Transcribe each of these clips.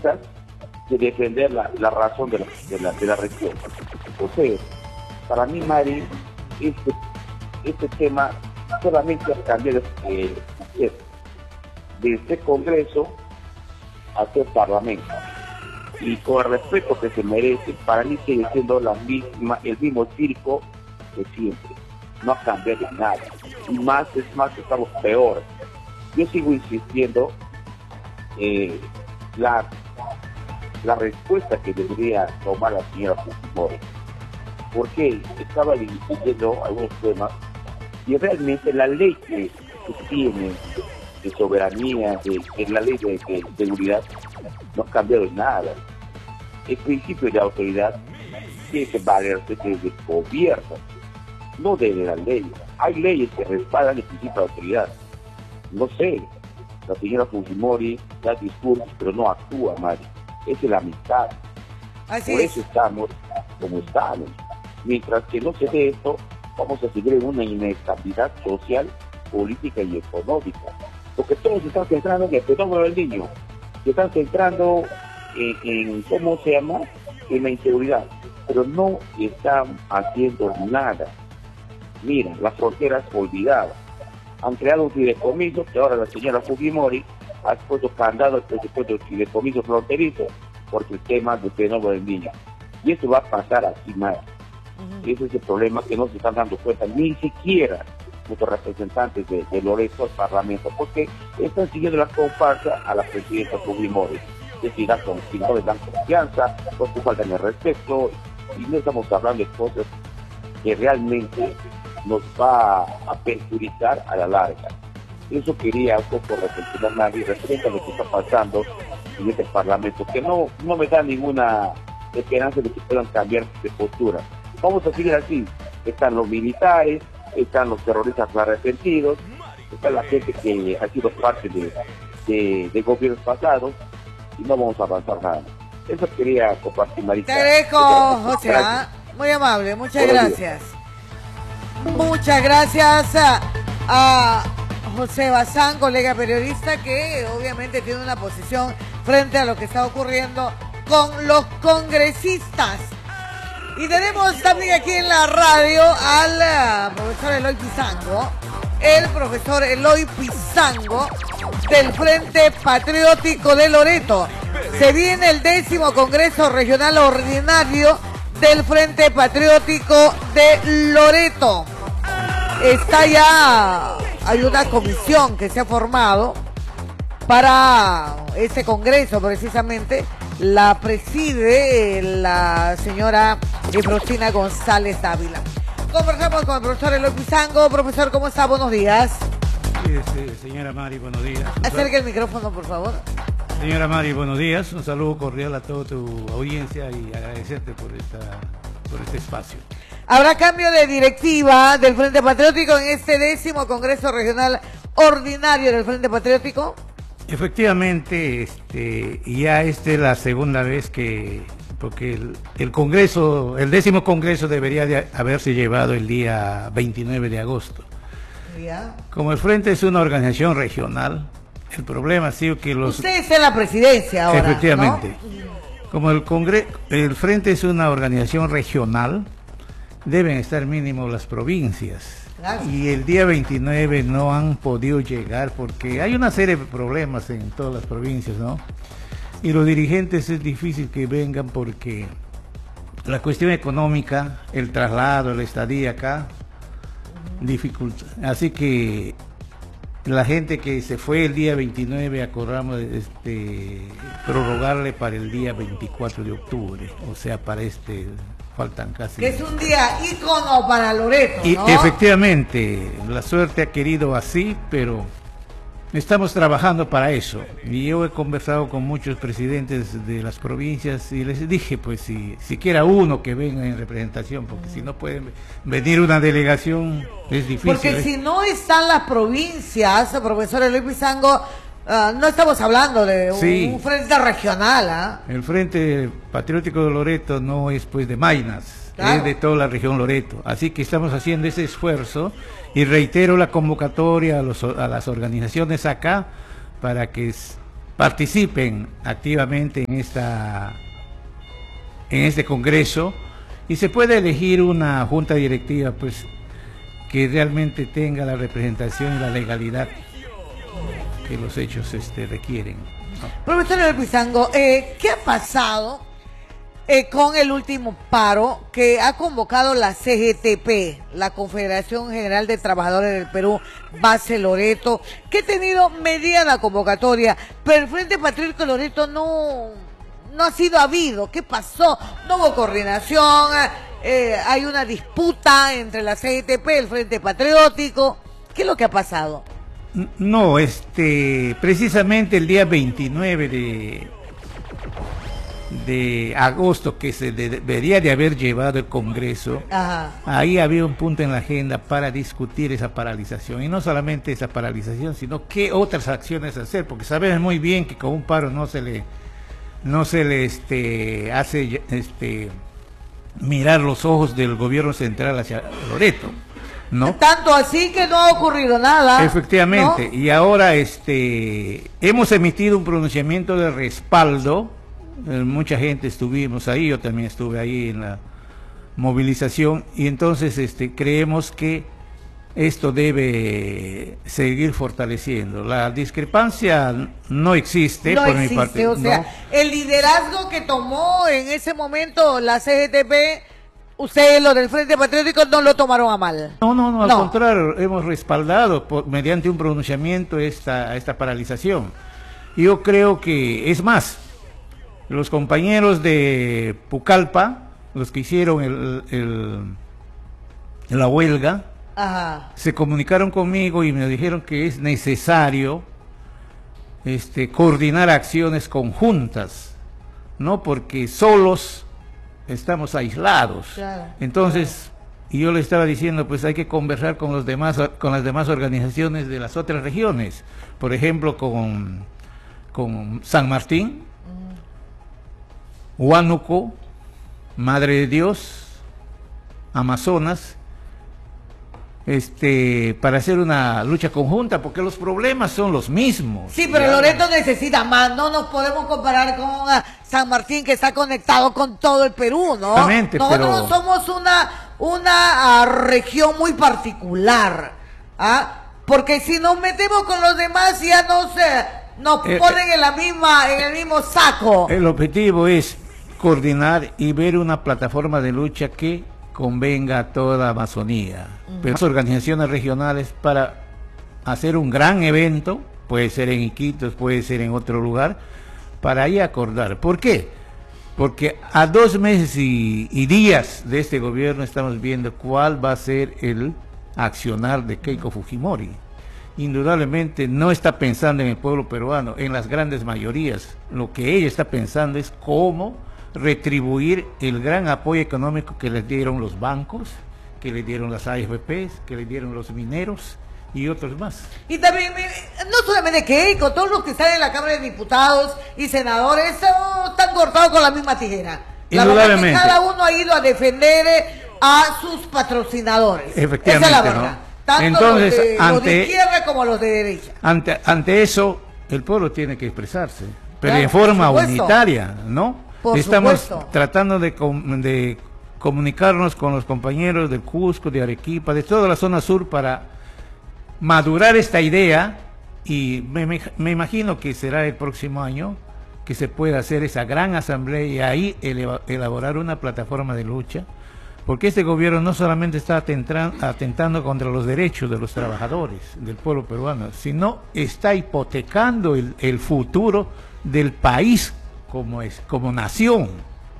fuerzas de defender la razón de la región. O sea, para mí, Mari, este tema solamente ha cambiado de este Congreso a este Parlamento. Y con el respeto que se merece, para mí sigue siendo el mismo circo de siempre. No ha cambiado nada. Y más, estamos peor. Yo sigo insistiendo la respuesta que debería tomar la señora Fujimori. Porque estaba discutiendo algunos temas y realmente la ley que tiene de soberanía, de la ley de seguridad, no ha cambiado nada. El principio de autoridad tiene que valerse del gobierno, no de la ley. Hay leyes que respaldan el principio de autoridad. No sé, la señora Fujimori da discursos, pero no actúa, Mari. Esa es la mitad. Por eso estamos como estamos. Mientras que no se dé esto, vamos a seguir en una inestabilidad social, política y económica. Porque todos se están centrando en el fenómeno del niño. Se están centrando en ¿cómo se llama? En la inseguridad. Pero no están haciendo nada. Mira, las fronteras olvidadas. Han creado un fideicomiso que ahora la señora Fujimori ha puesto candado al presupuesto del fideicomiso fronterizo porque el tema del fenómeno del niño. Y eso va a pasar así más. Ese es el problema que no se están dando cuenta ni siquiera nuestros representantes de Loreto al Parlamento, porque están siguiendo la comparsa a la presidenta Fujimori. Es decir, si no les dan confianza, porque faltan el respeto, y no estamos hablando de cosas que realmente nos va a perjudicar a la larga. Eso quería un poco reflexionar, nadie respecto a lo que está pasando en este Parlamento, que no me da ninguna esperanza de que puedan cambiar de postura. Vamos a seguir así. Están los militares, están los terroristas arrepentidos, está la gente que ha sido parte de gobiernos pasados, y no vamos a avanzar nada. Eso quería compartir, Marita. Te agradezco, José. Muy amable, muchas gracias. Muchas gracias a José Bazán, colega periodista, que obviamente tiene una posición frente a lo que está ocurriendo con los congresistas. Y tenemos también aquí en la radio al profesor Eloy Pizango, el profesor Eloy Pizango del Frente Patriótico de Loreto. Se viene el 10º Congreso Regional Ordinario del Frente Patriótico de Loreto. Hay una comisión que se ha formado para ese congreso, precisamente. La preside la señora Efrosina González Ávila. Conversamos con el profesor Eloy Pizango. Profesor, ¿cómo está? Buenos días. Sí, señora Mari, buenos días. Acerque el micrófono, por favor. Señora Mari, buenos días. Un saludo cordial a toda tu audiencia y agradecerte por este espacio. Habrá cambio de directiva del Frente Patriótico en este 10º Congreso Regional Ordinario del Frente Patriótico. Efectivamente, ya es la segunda vez porque el Congreso, el 10º Congreso debería de haberse llevado el día 29 de agosto. ¿Ya? Como el Frente es una organización regional, el problema ha sido que Usted está en la presidencia ahora, efectivamente, ¿no? Como el Frente es una organización regional, deben estar mínimo las provincias. Claro. Y el día 29 no han podido llegar porque hay una serie de problemas en todas las provincias, ¿no? Y los dirigentes es difícil que vengan porque la cuestión económica, el traslado, la estadía acá, dificulta. Así que la gente que se fue el día 29 acordamos prorrogarle para el día 24 de octubre, o sea, para faltan casi... Que es un día ícono para Loreto, ¿no? Y efectivamente, la suerte ha querido así, pero estamos trabajando para eso. Y yo he conversado con muchos presidentes de las provincias y les dije, pues, si siquiera uno que venga en representación, porque si no pueden venir una delegación, es difícil. Porque si no están las provincias, profesor Eloy Pizango, no estamos hablando de un frente regional. El Frente Patriótico de Loreto no es pues de Maynas, claro, es de toda la región Loreto. Así que estamos haciendo ese esfuerzo y reitero la convocatoria a las organizaciones acá para que participen activamente en este congreso y se puede elegir una junta directiva pues que realmente tenga la representación y la legalidad que los hechos requieren, ¿no? Profesor Elpizango, ¿qué ha pasado con el último paro que ha convocado la CGTP, la Confederación General de Trabajadores del Perú, base Loreto, que ha tenido mediana convocatoria, pero el Frente Patriótico Loreto no ha sido habido? ¿Qué pasó? No hubo coordinación, hay una disputa entre la CGTP y el Frente Patriótico. ¿Qué es lo que ha pasado? No, precisamente el día 29 de agosto, que se debería de haber llevado el Congreso, Ajá. Ahí había un punto en la agenda para discutir esa paralización, y no solamente esa paralización, sino qué otras acciones hacer, porque sabemos muy bien que con un paro no se le hace mirar los ojos del gobierno central hacia Loreto, ¿no? Tanto así que no ha ocurrido nada. Efectivamente, ¿no? y ahora hemos emitido un pronunciamiento de respaldo. Mucha gente estuvimos ahí, yo también estuve ahí en la movilización, y entonces creemos que esto debe seguir fortaleciendo. La discrepancia no existe, No por existe, mi parte. o sea, no. el liderazgo que tomó en ese momento la CGTP, ustedes, los del Frente Patriótico, no lo tomaron a mal. No, al No. contrario, hemos respaldado mediante un pronunciamiento esta paralización. Yo creo que, es más, los compañeros de Pucallpa, los que hicieron la huelga, Ajá. se comunicaron conmigo y me dijeron que es necesario coordinar acciones conjuntas, ¿no? Porque solos estamos aislados. Claro, Entonces, y yo le estaba diciendo, pues hay que conversar con las demás organizaciones de las otras regiones, por ejemplo, con San Martín, Huánuco, Madre de Dios, Amazonas, para hacer una lucha conjunta, porque los problemas son los mismos. Sí, pero Loreto necesita más. No nos podemos comparar con San Martín, que está conectado con todo el Perú, ¿no? Exactamente, nosotros pero somos una región muy particular, ¿ah? Porque si nos metemos con los demás ya nos ponen en el mismo saco. el objetivo es coordinar y ver una plataforma de lucha que convenga a toda Amazonía. Pero las organizaciones regionales, para hacer un gran evento, puede ser en Iquitos, puede ser en otro lugar, para ahí acordar. ¿Por qué? Porque a 2 meses y días de este gobierno estamos viendo cuál va a ser el accionar de Keiko Fujimori. Indudablemente no está pensando en el pueblo peruano, en las grandes mayorías. Lo que ella está pensando es cómo retribuir el gran apoyo económico que les dieron los bancos, que le dieron las AFPs, que le dieron los mineros y otros más. Y también, no solamente Keiko, todos los que están en la Cámara de Diputados y senadores están cortados con la misma tijera. La verdad es que cada uno ha ido a defender a sus patrocinadores. Efectivamente, esa es la verdad. ¿no? Tanto Entonces, los de izquierda como los de derecha. Ante eso, el pueblo tiene que expresarse, pero Claro, en forma por supuesto. unitaria, ¿no? Por Estamos supuesto. tratando de comunicarnos con los compañeros del Cusco, de Arequipa, de toda la zona sur, para madurar esta idea, y me imagino que será el próximo año que se pueda hacer esa gran asamblea y ahí elaborar una plataforma de lucha, porque este gobierno no solamente está atentando contra los derechos de los trabajadores, del pueblo peruano, sino está hipotecando el futuro del país como nación,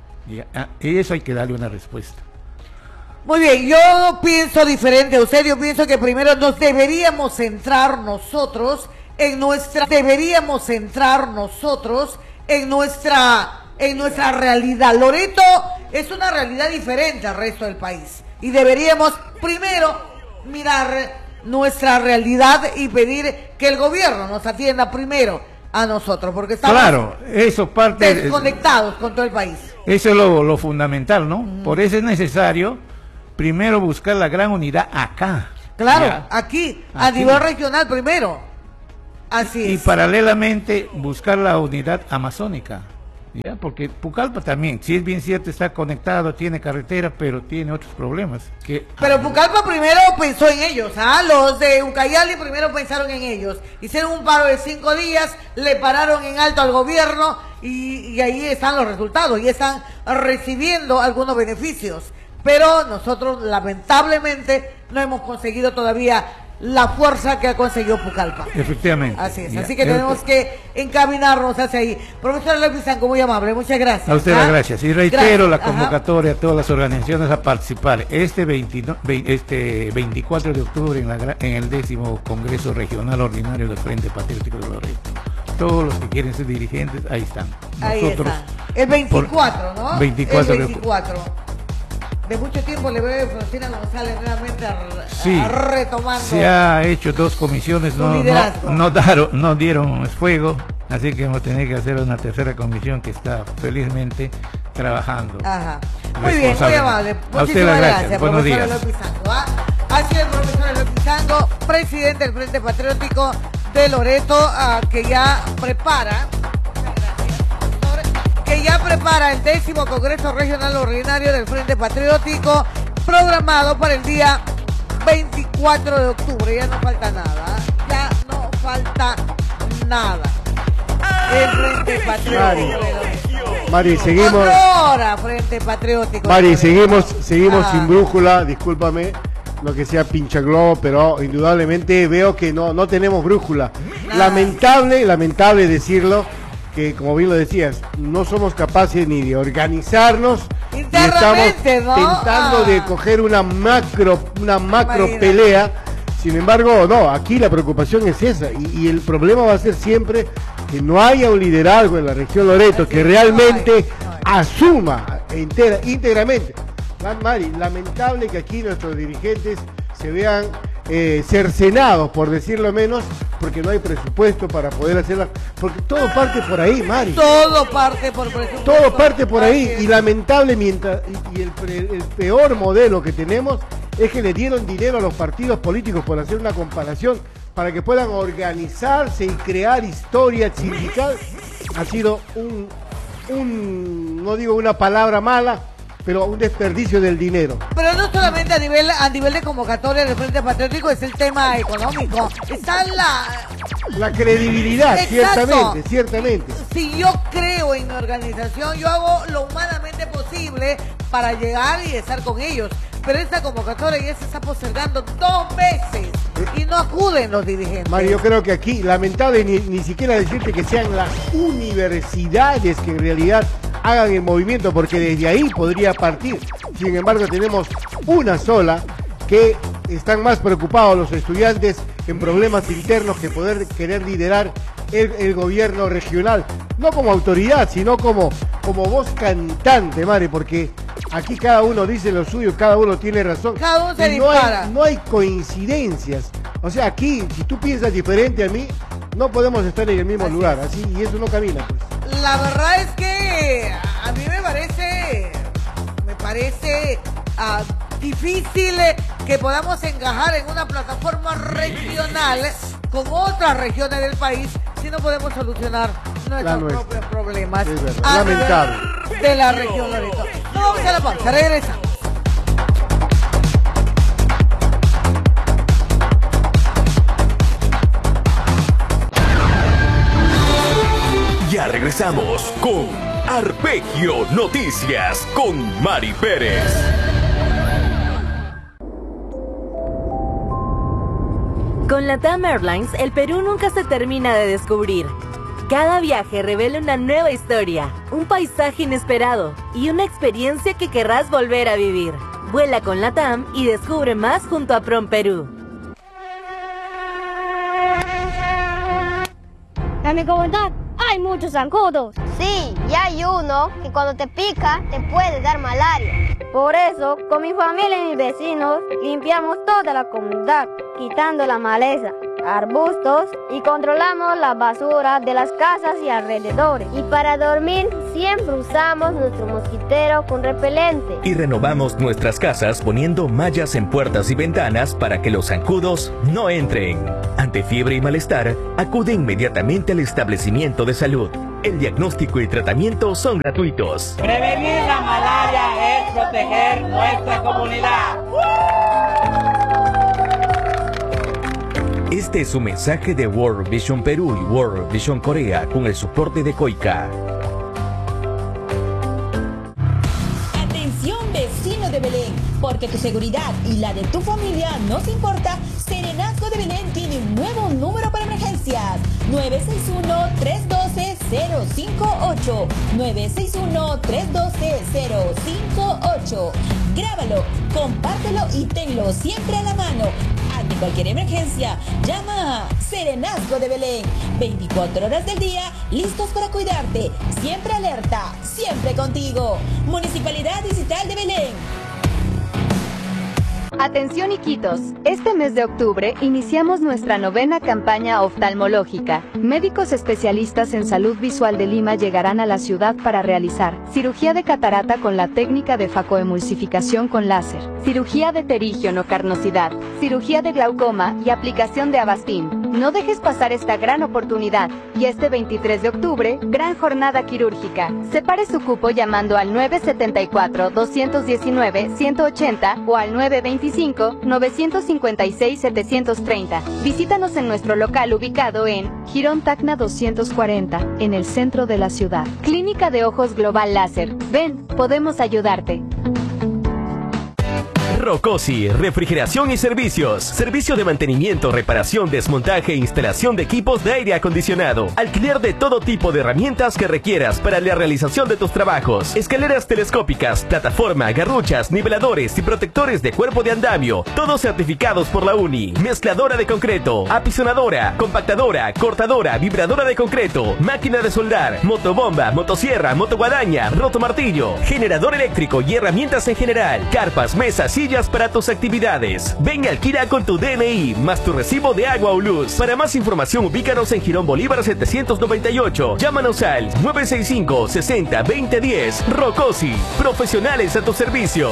y eso hay que darle una respuesta. Muy bien, yo pienso diferente a usted. Yo pienso que primero nos deberíamos centrar nosotros en nuestra realidad. Loreto es una realidad diferente al resto del país y deberíamos primero mirar nuestra realidad y pedir que el gobierno nos atienda primero a nosotros, porque estamos eso parte desconectados con todo el país. Eso es lo fundamental, ¿no? Por eso es necesario primero buscar la gran unidad acá. Claro, Ya. aquí, a nivel regional primero. Así es. Y paralelamente buscar la unidad amazónica. ¿Ya? Porque Pucallpa también, si es bien cierto, está conectado, tiene carretera, pero tiene otros problemas. Pero Pucallpa primero pensó en ellos, los de Ucayali primero pensaron en ellos. Hicieron un paro de 5 días, le pararon en alto al gobierno y ahí están los resultados, y están recibiendo algunos beneficios. Pero nosotros lamentablemente no hemos conseguido todavía la fuerza que ha conseguido Pucallpa. Efectivamente. Así es, así que tenemos que encaminarnos hacia ahí. Profesor Lepisano, muy amable, muchas gracias. A usted las gracias. Y reitero la convocatoria a todas las organizaciones a participar este 24 de octubre en el 10º Congreso Regional Ordinario del Frente Patriótico de Loreto. Todos los que quieren ser dirigentes, ahí están. Nosotros, ahí está. El 24, ¿no? 24 el 24. De mucho tiempo le veo a Francina González nuevamente retomando. Se ha hecho 2 comisiones, no dieron fuego, así que vamos a tener que hacer una tercera comisión que está felizmente trabajando. Ajá. Muy bien, muy amable. A usted las gracias. Buenos días. Ha sido el profesor Lepisano, presidente del Frente Patriótico de Loreto, que ya prepara el 10º Congreso Regional Ordinario del Frente Patriótico, programado para el día 24 de octubre. Ya no falta nada. El Frente Patriótico. Mari, seguimos. Ahora, Frente Patriótico. Mari, seguimos sin brújula, discúlpame lo que sea pincha globo, pero indudablemente veo que no tenemos brújula. Lamentable decirlo, que como bien lo decías, no somos capaces ni de organizarnos, y estamos tentando de coger una macro pelea. Sin embargo, no, aquí la preocupación es esa, y el problema va a ser siempre que no haya un liderazgo en la región Loreto que realmente asuma íntegramente. Mari, lamentable que aquí nuestros dirigentes se vean cercenados, por decirlo menos, porque no hay presupuesto para poder hacerla, porque todo parte por ahí, Mari. Todo parte por presupuesto. Todo parte por ahí, y lamentable el peor modelo que tenemos es que le dieron dinero a los partidos políticos, por hacer una comparación, para que puedan organizarse y crear historia sindical. Ha sido no digo una palabra mala, pero un desperdicio del dinero. Pero no solamente a nivel de convocatoria del Frente Patriótico, es el tema económico, está la credibilidad. Exacto. Ciertamente. Si yo creo en mi organización, yo hago lo humanamente posible para llegar y estar con ellos, pero esta convocatoria ya se está postergando 2 veces y no acuden los dirigentes. Mario, yo creo que aquí, lamentable ni siquiera decirte que sean las universidades que en realidad hagan el movimiento, porque desde ahí podría partir. Sin embargo, tenemos una sola, que están más preocupados los estudiantes en problemas internos que querer liderar el gobierno regional, no como autoridad, sino como voz cantante, Mari, porque aquí cada uno dice lo suyo, cada uno tiene razón. Cada uno se dispara. No hay coincidencias. O sea, aquí, si tú piensas diferente a mí, no podemos estar en el mismo lugar, así, y eso no camina, pues. La verdad es que a mí me parece difícil que podamos encajar en una plataforma regional con otras regiones del país si no podemos solucionar nuestros propios problemas. Es verdad, lamentable. De la región Loreto. No, vamos a la pausa, regresamos. Ya regresamos con Arpegio Noticias con Mari Pérez. Con LATAM Airlines, el Perú nunca se termina de descubrir. Cada viaje revela una nueva historia, un paisaje inesperado y una experiencia que querrás volver a vivir. Vuela con LATAM y descubre más junto a PROMPERÚ. En mi comunidad hay muchos zancudos. Sí, y hay uno que cuando te pica te puede dar malaria. Por eso, con mi familia y mis vecinos, limpiamos toda la comunidad, quitando la maleza, arbustos y controlamos la basura de las casas y alrededores. Y para dormir Siempre usamos nuestro mosquitero con repelente. Y renovamos nuestras casas poniendo mallas en puertas y ventanas para que los zancudos no entren. Ante fiebre y malestar, acude inmediatamente al establecimiento de salud. El diagnóstico y tratamiento son gratuitos. Prevenir la malaria es proteger nuestra comunidad. Este es un mensaje de World Vision Perú y World Vision Corea con el soporte de COICA. Atención, vecino de Belén, porque tu seguridad y la de tu familia nos importa. Serenazgo de Belén tiene un nuevo número para emergencias: 961-312-058. 961-312-058. Grábalo, compártelo y tenlo siempre a la mano. Ante cualquier emergencia, llama a Serenazgo de Belén. 24 horas del día, listos para cuidarte. Siempre alerta, siempre contigo. Municipalidad Distrital de Belén. Atención Iquitos, este mes de octubre iniciamos nuestra 9ª campaña oftalmológica. Médicos especialistas en salud visual de Lima llegarán a la ciudad para realizar cirugía de catarata con la técnica de facoemulsificación con láser, cirugía de pterígio o carnosidad, cirugía de glaucoma y aplicación de Avastin. No dejes pasar esta gran oportunidad y este 23 de octubre, gran jornada quirúrgica. Separe su cupo llamando al 974-219-180 o al 925-956-730. Visítanos en nuestro local ubicado en Girón Tacna 240, en el centro de la ciudad. Clínica de Ojos Global Láser. Ven, podemos ayudarte. Rocosi, refrigeración y servicios. Servicio de mantenimiento, reparación, desmontaje e instalación de equipos de aire acondicionado. Alquiler de todo tipo de herramientas que requieras para la realización de tus trabajos. Escaleras telescópicas, plataforma, garruchas, niveladores y protectores de cuerpo de andamio. Todos certificados por la UNI. Mezcladora de concreto, apisonadora, compactadora, cortadora, vibradora de concreto, máquina de soldar, motobomba, motosierra, motoguadaña, rotomartillo, generador eléctrico y herramientas en general. Carpas, mesas, sillas para tus actividades. Ven y alquila con tu DNI más tu recibo de agua o luz. Para más información ubícanos en Girón Bolívar 798. Llámanos al 965-60-2010. Rocosi, profesionales a tu servicio.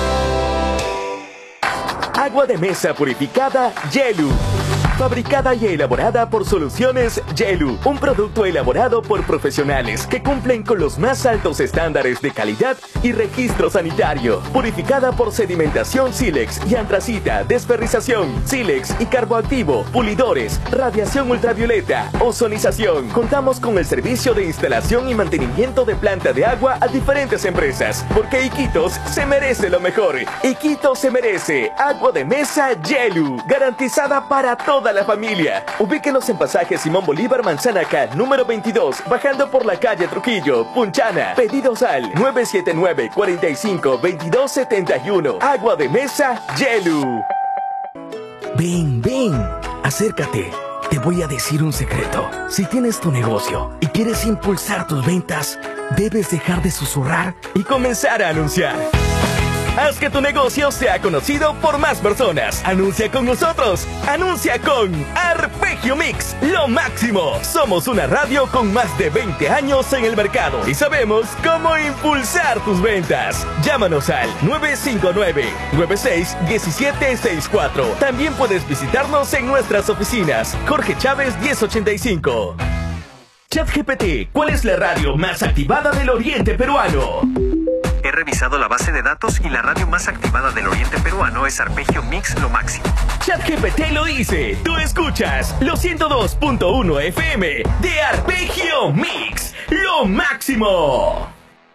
Agua de mesa purificada Yelu. Fabricada y elaborada por Soluciones Yelu, un producto elaborado por profesionales que cumplen con los más altos estándares de calidad y registro sanitario. Purificada por sedimentación sílex y antracita, desferrización, sílex y carboactivo, pulidores, radiación ultravioleta, ozonización. Contamos con el servicio de instalación y mantenimiento de planta de agua a diferentes empresas, porque Iquitos se merece lo mejor. Iquitos se merece agua de mesa Yelu, garantizada para toda la familia. Ubíquenos en pasaje Simón Bolívar Manzana K, número 22, bajando por la calle Trujillo, Punchana. Pedidos al 979-45-2271. Agua de mesa Yelu. Ven, acércate. Te voy a decir un secreto. Si tienes tu negocio y quieres impulsar tus ventas, debes dejar de susurrar y comenzar a anunciar. Haz que tu negocio sea conocido por más personas. Anuncia con nosotros. Anuncia con Arpegio Mix. Lo máximo. Somos una radio con más de 20 años en el mercado y sabemos cómo impulsar tus ventas. Llámanos al 959-96-1764. También puedes visitarnos en nuestras oficinas. Jorge Chávez 1085. ChatGPT, ¿cuál es la radio más activada del oriente peruano? He revisado la base de datos y la radio más activada del oriente peruano es Arpegio Mix Lo Máximo. ChatGPT lo dice. Tú escuchas los 102.1 FM de Arpegio Mix Lo Máximo.